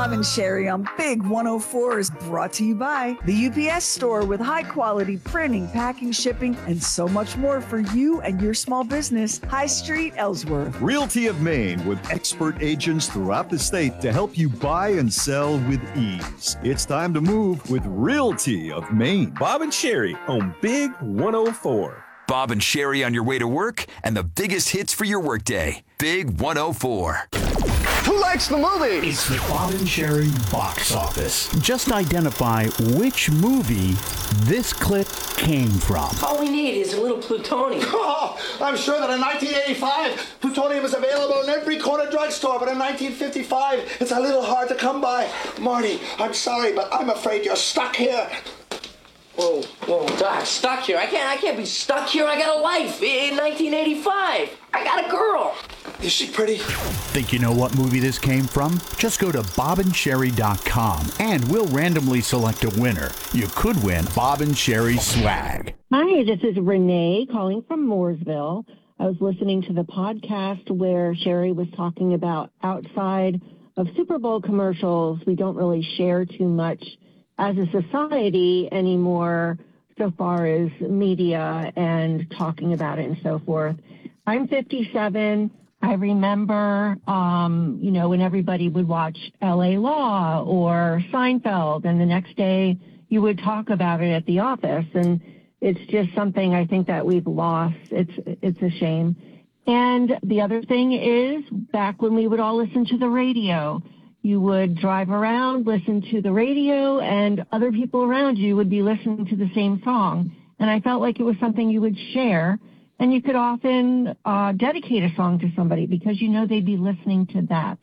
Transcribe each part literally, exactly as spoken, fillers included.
Bob and Sherry on Big one oh four is brought to you by the U P S store with high quality printing, packing, shipping, and so much more for you and your small business. High Street, Ellsworth. Realty of Maine with expert agents throughout the state to help you buy and sell with ease. It's time to move with Realty of Maine. Bob and Sherry on Big one oh four. Bob and Sherry on your way to work and the biggest hits for your workday. Big one oh four. Who likes the movie? It's the Bob and Sherry box office. Just identify which movie this clip came from. All we need is a little plutonium. Oh, I'm sure that in nineteen eighty-five, plutonium was available in every corner drugstore, but in nineteen fifty-five, it's a little hard to come by. Marty, I'm sorry, but I'm afraid you're stuck here. Whoa, whoa, Doc, stuck here. I can't, I can't be stuck here. I got a life in nineteen eighty-five. I got a girl. Is she pretty? Think you know what movie this came from? Just go to bob and sherry dot com and we'll randomly select a winner. You could win Bob and Sherry swag. Hi, this is Renee calling from Mooresville. I was listening to the podcast where Sherry was talking about outside of Super Bowl commercials, we don't really share too much as a society anymore so far as media and talking about it and so forth. I'm fifty-seven. I remember, um, you know, when everybody would watch L A Law or Seinfeld, and the next day you would talk about it at the office. And it's just something I think that we've lost. It's it's a shame. And the other thing is, back when we would all listen to the radio, you would drive around, listen to the radio, and other people around you would be listening to the same song. And I felt like it was something you would share. And you could often uh, dedicate a song to somebody because you know they'd be listening to that.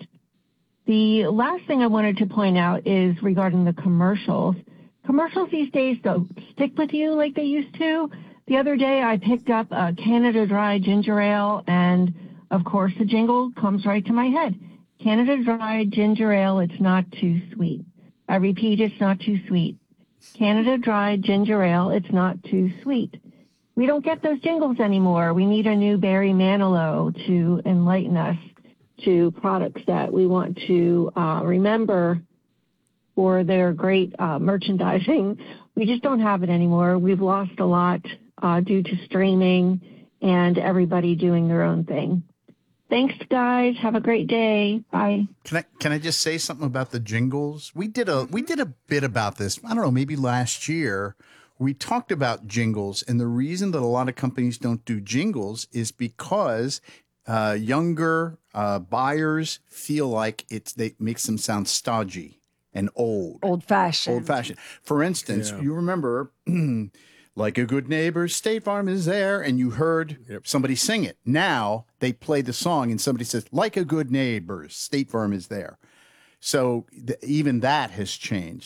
The last thing I wanted to point out is regarding the commercials. Commercials these days don't stick with you like they used to. The other day I picked up a Canada Dry ginger ale, and of course the jingle comes right to my head. Canada Dry ginger ale, it's not too sweet. I repeat, it's not too sweet. Canada Dry ginger ale, it's not too sweet. We don't get those jingles anymore. We need a new Barry Manilow to enlighten us to products that we want to uh, remember for their great uh, merchandising. We just don't have it anymore. We've lost a lot uh, due to streaming and everybody doing their own thing. Thanks, guys. Have a great day. Bye. Can I can I just say something about the jingles? We did a we did a bit about this. I don't know, maybe last year. We talked about jingles, and the reason that a lot of companies don't do jingles is because uh, younger uh, buyers feel like it's they makes them sound stodgy and old, old-fashioned. Old-fashioned. For instance, yeah. You remember, like a good neighbor, State Farm is there, and you heard yep. somebody sing it. Now they play the song, and somebody says, "Like a good neighbor, State Farm is there." So th- even that has changed.